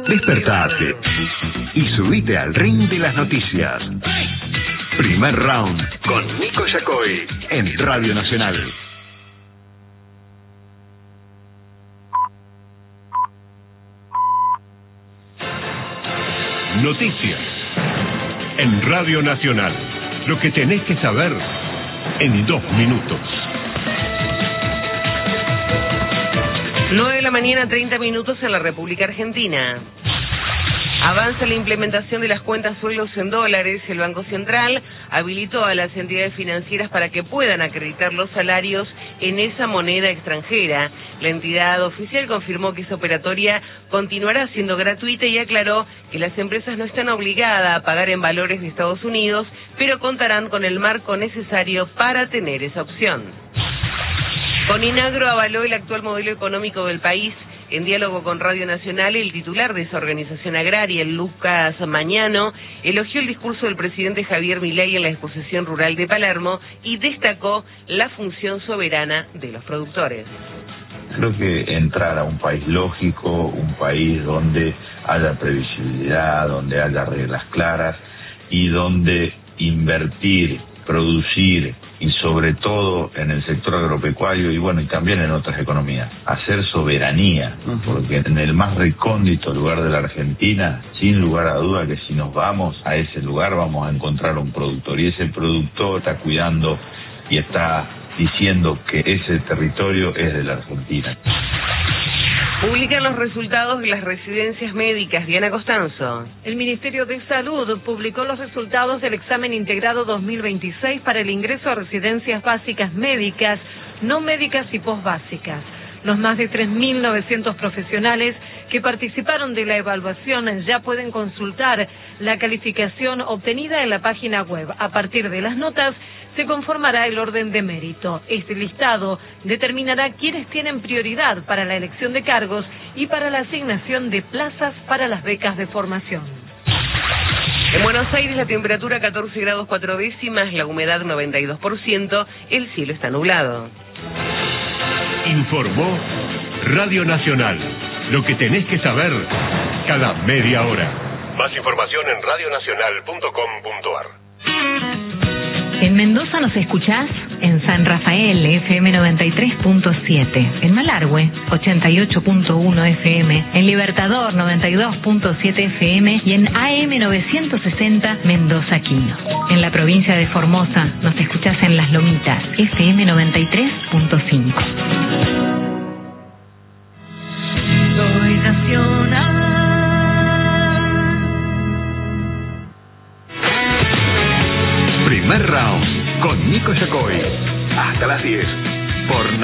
Despertate y subite al ring de las noticias. Primer round con Nico Yacoy en Radio Nacional. Noticias en Radio Nacional. Lo que tenés que saber en 2 minutos. 9 de la mañana, 30 minutos en la República Argentina. Avanza la implementación de las cuentas sueldos en dólares. El Banco Central habilitó a las entidades financieras para que puedan acreditar los salarios en esa moneda extranjera. La entidad oficial confirmó que esa operatoria continuará siendo gratuita y aclaró que las empresas no están obligadas a pagar en valores de Estados Unidos, pero contarán con el marco necesario para tener esa opción. Coninagro avaló el actual modelo económico del país. En diálogo con Radio Nacional, el titular de esa organización agraria, Lucas Mañano, elogió el discurso del presidente Javier Milei en la exposición rural de Palermo y destacó la función soberana de los productores. Creo que entrar a un país lógico, un país donde haya previsibilidad, donde haya reglas claras y donde invertir, producir y sobre todo en el sector agropecuario y bueno, y también en otras economías, hacer soberanía, porque en el más recóndito lugar de la Argentina, sin lugar a duda que si nos vamos a ese lugar vamos a encontrar un productor y ese productor está cuidando y está diciendo que ese territorio es de la Argentina. Publican los resultados de las residencias médicas. Diana Costanzo. El Ministerio de Salud publicó los resultados del examen integrado 2026 para el ingreso a residencias básicas médicas, no médicas y posbásicas. Los más de 3.900 profesionales que participaron de la evaluación ya pueden consultar la calificación obtenida en la página web. A partir de las notas se conformará el orden de mérito. Este listado determinará quiénes tienen prioridad para la elección de cargos y para la asignación de plazas para las becas de formación. En Buenos Aires la temperatura 14 grados 4 décimas, la humedad 92%, el cielo está nublado. Informó Radio Nacional. Lo que tenés que saber cada media hora. Más información en radionacional.com.ar. En Mendoza nos escuchás en San Rafael, FM 93.7, en Malargüe, 88.1 FM, en Libertador, 92.7 FM y en AM 960 Mendoza Quino. En la provincia de Formosa nos escuchás en Las Lomitas, FM 93.5. Soy nacional. Primer round con Nico Yacoy. Hasta las 10 por